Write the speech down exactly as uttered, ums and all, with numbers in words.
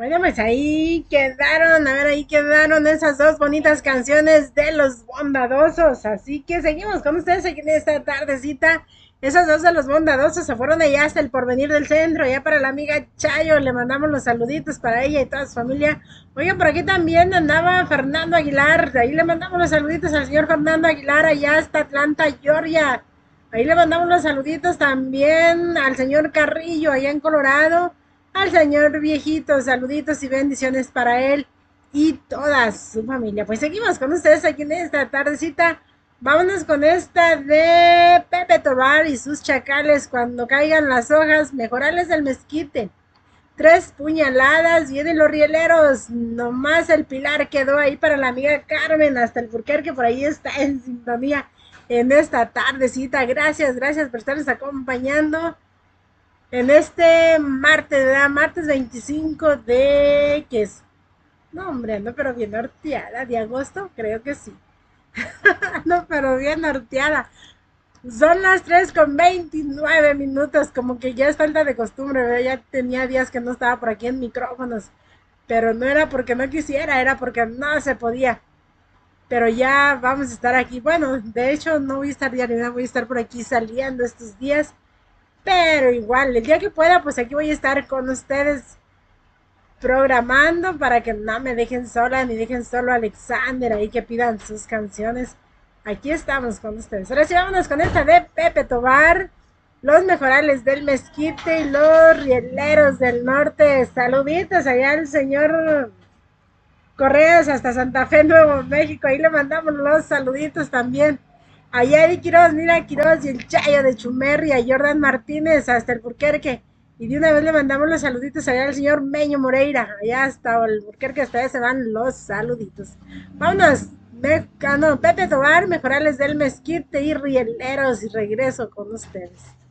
Bueno, pues ahí quedaron, a ver, ahí quedaron esas dos bonitas canciones de los bondadosos. Así que seguimos con ustedes aquí en esta tardecita. Esas dos de los bondadosos se fueron allá hasta el Porvenir del Centro, ya para la amiga Chayo, le mandamos los saluditos para ella y toda su familia. Oiga, por aquí también andaba Fernando Aguilar, de ahí le mandamos los saluditos al señor Fernando Aguilar, allá hasta Atlanta, Georgia. Ahí le mandamos los saluditos también al señor Carrillo, allá en Colorado, al señor viejito, saluditos y bendiciones para él y toda su familia. Pues seguimos con ustedes aquí en esta tardecita. Vámonos con esta de Pepe Tobar y sus chacales. Cuando caigan las hojas, mejorales del mezquite. Tres puñaladas, vienen los rieleros. Nomás el pilar quedó ahí para la amiga Carmen, hasta el Burquer que por ahí está en sintonía en esta tardecita. Gracias, gracias por estarnos acompañando en este martes, ¿verdad? Martes veinticinco de... ¿Qué es? No, hombre, no, pero bien norteada. ¿De agosto? Creo que sí. No, pero bien norteada. Son las tres con veintinueve minutos, como que ya es falta de costumbre, ¿verdad? Ya tenía días que no estaba por aquí en micrófonos, pero no era porque no quisiera, era porque no se podía. Pero ya vamos a estar aquí. Bueno, de hecho no voy a estar diario, voy a estar por aquí saliendo estos días, pero igual, el día que pueda, pues aquí voy a estar con ustedes programando para que no me dejen sola ni dejen solo a Alexander ahí que pidan sus canciones. Aquí estamos con ustedes. Ahora sí, vámonos con esta de Pepe Tobar, los mejorales del mezquite y los rieleros del norte. Saluditos allá al señor Correas hasta Santa Fe, Nuevo México. Ahí le mandamos los saluditos también. Allá Eddie Quiroz, mira Quiroz y el Chayo de Chumerri, a Jordan Martínez hasta el Burquerque. Y de una vez le mandamos los saluditos allá al señor Meño Moreira. Allá hasta el Burquerque, hasta allá se van los saluditos. Vámonos. Me, ah, no, Pepe Tobar, mejorales del mezquite y rieleros. Y regreso con ustedes.